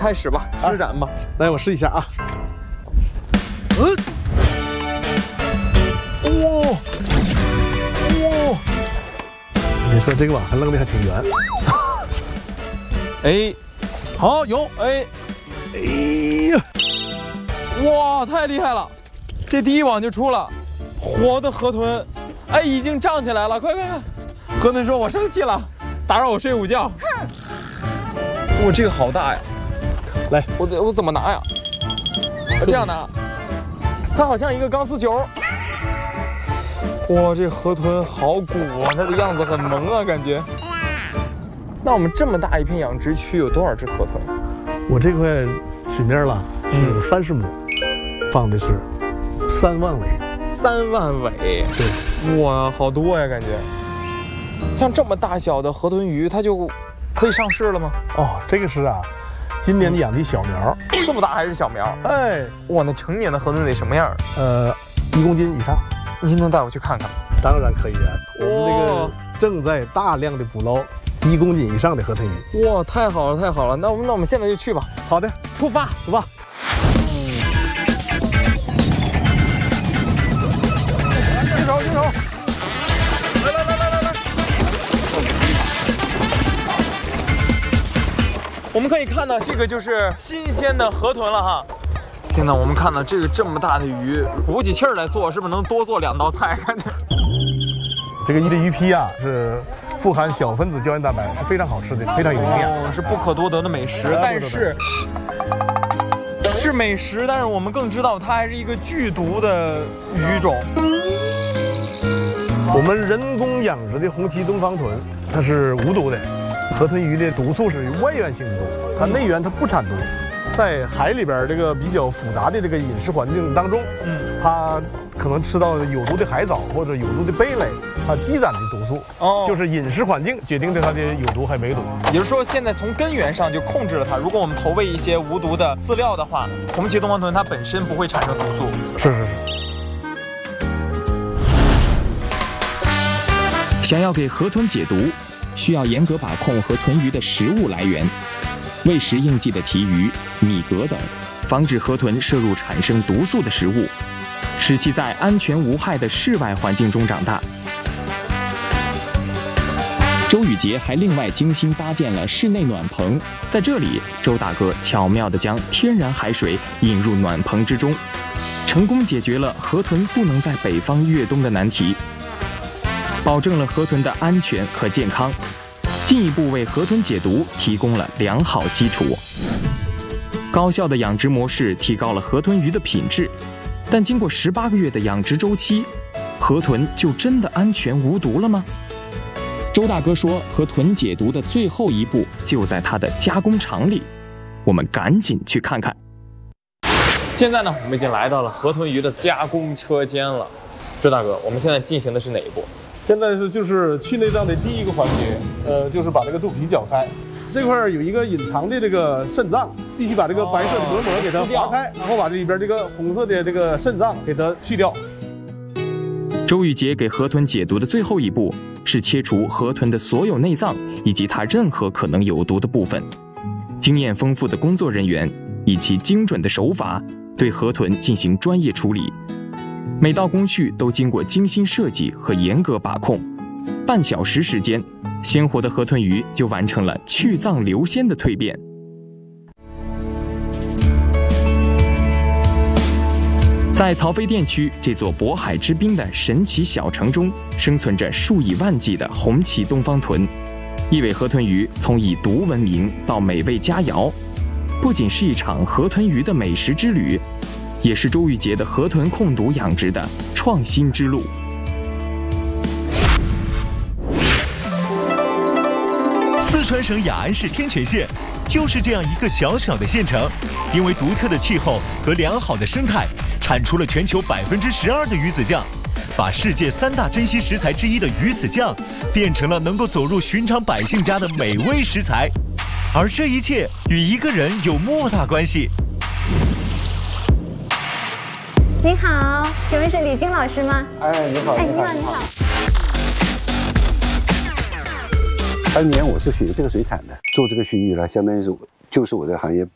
开始吧，施展吧。 来，我试一下啊。哇！你说这个网还扔的还挺远。 哎， 好，有。 哎呀！ 哇，太厉害了！这第一网就出了，活的河豚，哎，已经胀起来了，快！河豚说：“我生气了，打扰我睡午觉。”哇，这个好大呀！ 来， 我怎么拿呀？这样拿，它好像一个钢丝球。哇，这河豚好鼓啊，它的样子很萌啊，感觉。那我们这么大一片养殖区有多少只河豚？ 我这块水面了是30亩，放的是3万尾。 3万尾？对。哇，好多呀，感觉。像这么大小的河豚鱼，它就可以上市了吗？ 哦，这个是啊，今年养的小苗。 这么大还是小苗？ 哎， 哇，那成年的河豚得什么样 ？1公斤以上。 您能带我去看看吗？ 当然可以啊，我们这个正在大量的捕捞1公斤以上的河豚鱼。 哇，太好了，太好了！那我们现在就去吧。 好的， 出发， 走吧。举手！来！ 我们可以看到，这个就是新鲜的河豚了哈。天哪，我们看到这么大的鱼，鼓起气儿来做，是不是能多做2道菜？感觉这个鱼皮啊是富含小分子胶原蛋白，是非常好吃的，非常有营养， 是不可多得的美食。但是是美食，但是我们更知道它还是一个剧毒的鱼种。 我们人工养殖的红鳍东方豚，它是无毒的。河豚鱼的毒素是外源性毒，它内源它不产毒。在海里边这个比较复杂的这个饮食环境当中，它可能吃到有毒的海藻或者有毒的贝类，它积攒的毒素，就是饮食环境决定的它的有毒还没毒。 也就是说，现在从根源上就控制了它。如果我们投喂一些无毒的饲料的话，红鳍东方豚它本身不会产生毒素。 是。 想要给河豚解毒，需要严格把控河豚鱼的食物来源。喂食应季的鲫鱼、米蛤等，防止河豚摄入产生毒素的食物，使其在安全无害的室外环境中长大。周宇杰还另外精心搭建了室内暖棚，在这里，周大哥巧妙地将天然海水引入暖棚之中，成功解决了河豚不能在北方越冬的难题，保证了河豚的安全和健康。进一步为河豚解毒提供了良好基础。高效的养殖模式提高了河豚鱼的品质，但经过18个月的养殖周期，河豚就真的安全无毒了吗？周大哥说，河豚解毒的最后一步就在它的加工厂里，我们赶紧去看看。 现在呢，我们已经来到了河豚鱼的加工车间了。周大哥，我们现在进行的是哪一步？ 现在就是去内脏的第一个环节，就是把这个肚皮绞开。这块有一个隐藏的这个肾脏，必须把这个白色的薄膜给它划开，然后把这里边这个红色的这个肾脏给它去掉。 周宇杰给河豚解毒的最后一步是切除河豚的所有内脏以及它任何可能有毒的部分。经验丰富的工作人员以其精准的手法对河豚进行专业处理。每道工序都经过精心设计和严格把控，半小时时间，鲜活的河豚鱼就完成了去脏留鲜的蜕变。在曹妃甸区这座渤海之滨的神奇小城中，生存着数以万计的红鳍东方豚。一尾河豚鱼从以毒闻名到美味佳肴，不仅是一场河豚鱼的美食之旅，也是周宇杰的河豚控毒养殖的创新之路。 四川省雅安市天全县就是这样一个小小的县城，因为独特的气候和良好的生态，产出了全球12%的鱼子酱，把世界3大珍稀食材之一的鱼子酱变成了能够走入寻常百姓家的美味食材。而这一切与一个人有莫大关系。 你好，请问是李军老师吗？ 哎，你好， 你好。 当年我是学这个水产的，做这个须臾呢，相当于是就是我这个行业